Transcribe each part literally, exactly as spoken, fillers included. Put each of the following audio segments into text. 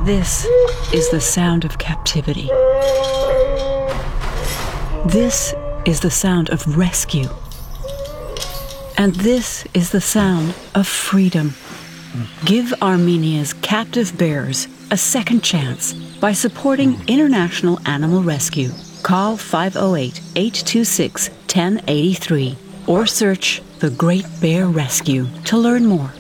This is the sound of captivity. This is the sound of rescue. And this is the sound of freedom. Give Armenia's captive bears a second chance by supporting International Animal Rescue. Call five oh eight, eight two six, one oh eight three or search The Great Bear Rescue to learn more.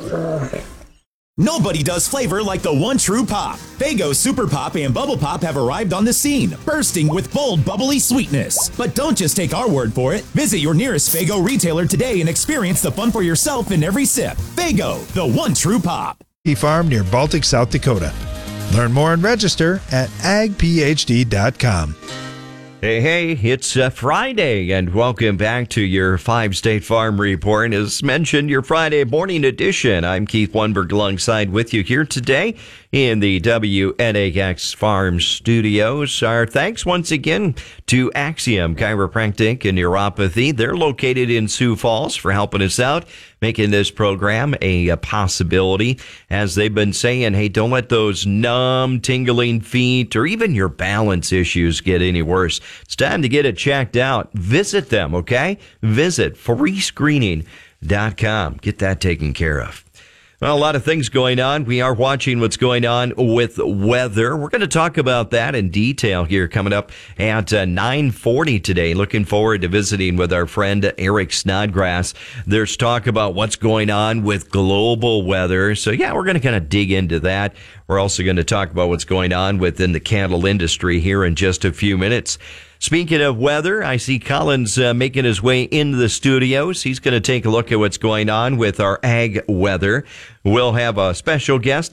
Nobody does flavor like the one true pop. Faygo Super Pop and Bubble Pop have arrived on the scene, bursting with bold, bubbly sweetness. But don't just take our word for it. Visit your nearest Faygo retailer today and experience the fun for yourself in every sip. Faygo, the one true pop. Farm near Baltic, South Dakota. Learn more and register at ag p h d dot com. Hey, hey, it's uh, Friday, and welcome back to your Five State Farm Report. As mentioned, your Friday morning edition. I'm Keith Lundberg alongside with you here today in the W N A X Farm Studios. Our thanks once again to Axiom Chiropractic and Neuropathy. They're located in Sioux Falls for helping us out, making this program a, a possibility. As they've been saying, hey, don't let those numb, tingling feet or even your balance issues get any worse. It's time to get it checked out. Visit them, okay? Visit free screening dot com. Get that taken care of. Well, a lot of things going on. We are watching what's going on with weather. We're going to talk about that in detail here coming up at uh, nine forty today. Looking forward to visiting with our friend Eric Snodgrass. There's talk about what's going on with global weather. So, yeah, we're going to kind of dig into that. We're also going to talk about what's going on within the cattle industry here in just a few minutes. Speaking of weather, I see Collins uh, making his way into the studios. He's going to take a look at what's going on with our ag weather. We'll have a special guest